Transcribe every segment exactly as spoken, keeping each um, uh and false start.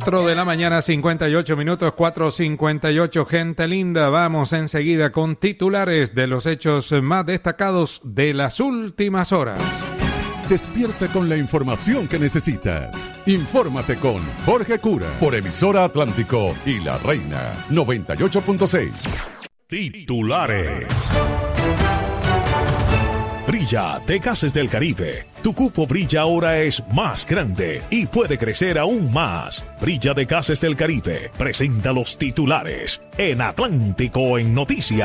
cuatro de la mañana, cincuenta y ocho minutos, cuatro cincuenta y ocho, gente linda. Vamos enseguida con titulares de los hechos más destacados de las últimas horas. Despierta con la información que necesitas. Infórmate con Jorge Cura por Emisora Atlántico y La Reina noventa y ocho punto seis. Titulares. Brilla de Gases del Caribe. Tu cupo Brilla ahora es más grande y puede crecer aún más. Brilla de Gases del Caribe presenta los titulares en Atlántico en Noticias.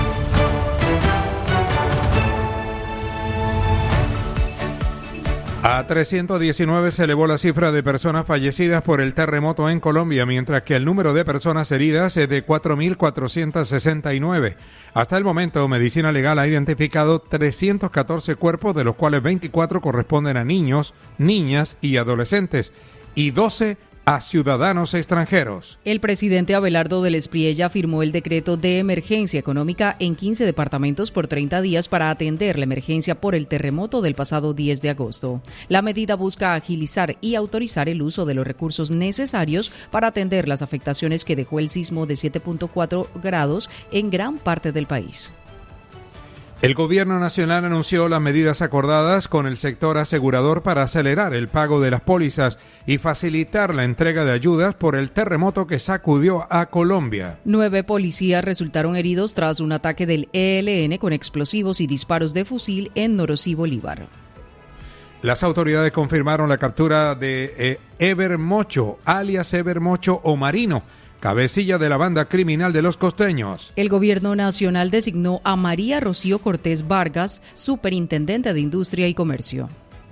A trescientos diecinueve se elevó la cifra de personas fallecidas por el terremoto en Colombia, mientras que el número de personas heridas es de cuatro mil cuatrocientos sesenta y nueve. Hasta el momento, Medicina Legal ha identificado trescientos catorce cuerpos, de los cuales veinticuatro corresponden a niños, niñas y adolescentes, y doce a ciudadanos extranjeros. El presidente Abelardo del Espriella firmó el decreto de emergencia económica en quince departamentos por treinta días para atender la emergencia por el terremoto del pasado diez de agosto. La medida busca agilizar y autorizar el uso de los recursos necesarios para atender las afectaciones que dejó el sismo de siete punto cuatro grados en gran parte del país. El gobierno nacional anunció las medidas acordadas con el sector asegurador para acelerar el pago de las pólizas y facilitar la entrega de ayudas por el terremoto que sacudió a Colombia. Nueve policías resultaron heridos tras un ataque del E L N con explosivos y disparos de fusil en Norosí, Bolívar. Las autoridades confirmaron la captura de eh, Eber Mocho, alias Eber Mocho o Marino, cabecilla de la banda criminal de los costeños. El gobierno nacional designó a María Rocío Cortés Vargas, superintendente de Industria y Comercio.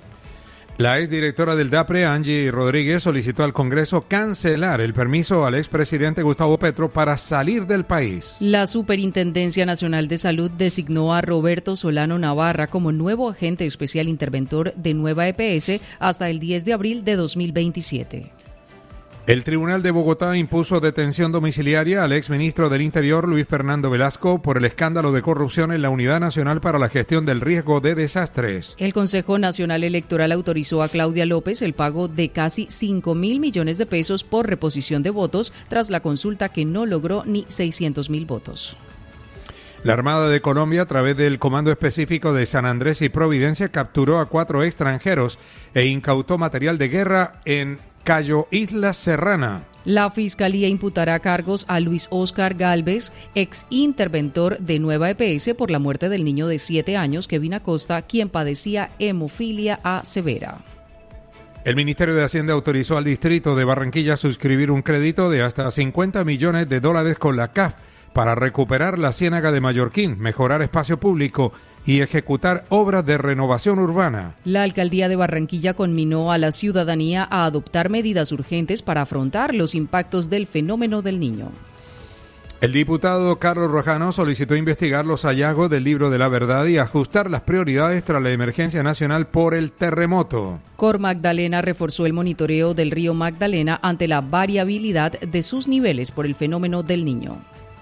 La exdirectora del DAPRE, Angie Rodríguez, solicitó al Congreso cancelar el permiso al expresidente Gustavo Petro para salir del país. La Superintendencia Nacional de Salud designó a Roberto Solano Navarra como nuevo agente especial interventor de Nueva E P S hasta el diez de abril de dos mil veintisiete. El Tribunal de Bogotá impuso detención domiciliaria al exministro del Interior, Luis Fernando Velasco, por el escándalo de corrupción en la Unidad Nacional para la Gestión del Riesgo de Desastres. El Consejo Nacional Electoral autorizó a Claudia López el pago de casi cinco mil millones de pesos por reposición de votos tras la consulta que no logró ni seiscientos mil votos. La Armada de Colombia, a través del Comando Específico de San Andrés y Providencia, capturó a cuatro extranjeros e incautó material de guerra en Cayo Isla Serrana. La Fiscalía imputará cargos a Luis Oscar Gálvez, ex interventor de Nueva E P S, por la muerte del niño de siete años, Kevin Acosta, quien padecía hemofilia A severa. El Ministerio de Hacienda autorizó al distrito de Barranquilla suscribir un crédito de hasta cincuenta millones de dólares con la C A F para recuperar la Ciénaga de Mallorquín, mejorar espacio público y ejecutar obras de renovación urbana. La alcaldía de Barranquilla conminó a la ciudadanía a adoptar medidas urgentes para afrontar los impactos del fenómeno del Niño. El diputado Carlos Rojano solicitó investigar los hallazgos del Libro de la Verdad y ajustar las prioridades tras la emergencia nacional por el terremoto. Cor Magdalena reforzó el monitoreo del río Magdalena ante la variabilidad de sus niveles por el fenómeno del Niño.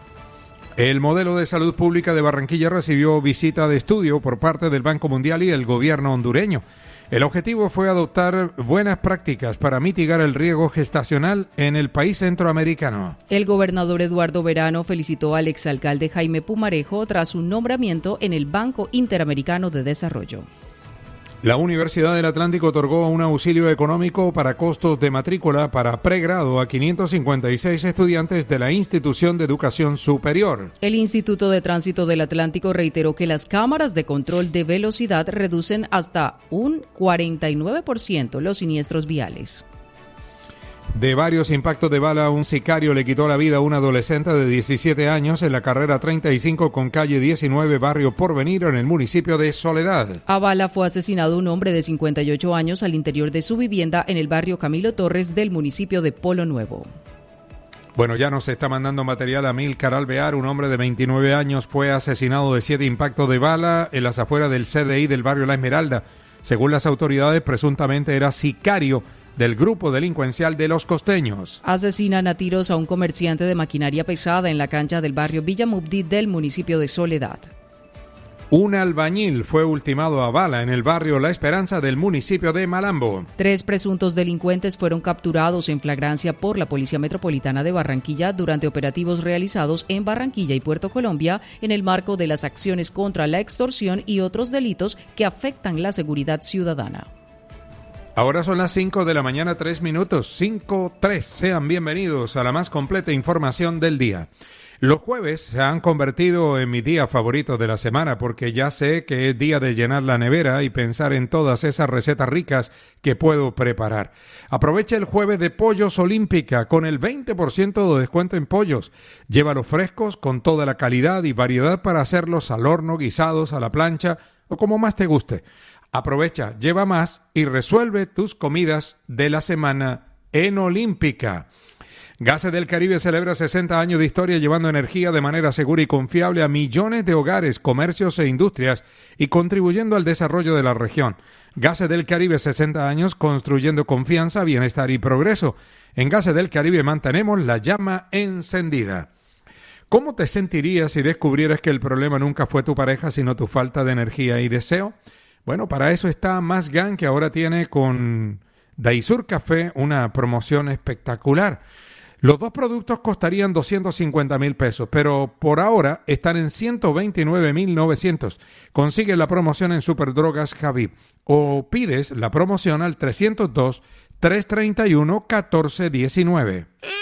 El modelo de salud pública de Barranquilla recibió visita de estudio por parte del Banco Mundial y el gobierno hondureño. El objetivo fue adoptar buenas prácticas para mitigar el riesgo gestacional en el país centroamericano. El gobernador Eduardo Verano felicitó al exalcalde Jaime Pumarejo tras su nombramiento en el Banco Interamericano de Desarrollo. La Universidad del Atlántico otorgó un auxilio económico para costos de matrícula para pregrado a quinientos cincuenta y seis estudiantes de la institución de educación superior. El Instituto de Tránsito del Atlántico reiteró que las cámaras de control de velocidad reducen hasta un cuarenta y nueve por ciento los siniestros viales. De varios impactos de bala, un sicario le quitó la vida a un adolescente de diecisiete años en la carrera treinta y cinco con calle diecinueve, barrio Porvenir, en el municipio de Soledad. A bala fue asesinado un hombre de cincuenta y ocho años al interior de su vivienda en el barrio Camilo Torres del municipio de Polo Nuevo. Bueno, ya nos está mandando material a Milcar Alvear. Un hombre de veintinueve años fue asesinado de siete impactos de bala en las afueras del C D I del barrio La Esmeralda. Según las autoridades, presuntamente era sicario del grupo delincuencial de Los Costeños. Asesinan a tiros a un comerciante de maquinaria pesada en la cancha del barrio Villamubdi del municipio de Soledad. Un albañil fue ultimado a bala en el barrio La Esperanza del municipio de Malambo. Tres presuntos delincuentes fueron capturados en flagrancia por la Policía Metropolitana de Barranquilla durante operativos realizados en Barranquilla y Puerto Colombia en el marco de las acciones contra la extorsión y otros delitos que afectan la seguridad ciudadana. Ahora son las cinco de la mañana, tres minutos, cinco tres. Sean bienvenidos a la más completa información del día. Los jueves se han convertido en mi día favorito de la semana porque ya sé que es día de llenar la nevera y pensar en todas esas recetas ricas que puedo preparar. Aprovecha el jueves de Pollos Olímpica con el veinte por ciento de descuento en pollos. Llévalos frescos con toda la calidad y variedad para hacerlos al horno, guisados, a la plancha o como más te guste. Aprovecha, lleva más y resuelve tus comidas de la semana en Olímpica. Gases del Caribe celebra sesenta años de historia llevando energía de manera segura y confiable a millones de hogares, comercios e industrias y contribuyendo al desarrollo de la región. Gases del Caribe, sesenta años construyendo confianza, bienestar y progreso. En Gases del Caribe mantenemos la llama encendida. ¿Cómo te sentirías si descubrieras que el problema nunca fue tu pareja, sino tu falta de energía y deseo? Bueno, para eso está Masgan, que ahora tiene con Daisur Café una promoción espectacular. Los dos productos costarían doscientos cincuenta mil pesos, pero por ahora están en ciento veintinueve mil novecientos. Consigue la promoción en Superdrogas Javib o pides la promoción al trescientos dos, trescientos treinta y uno, catorce diecinueve.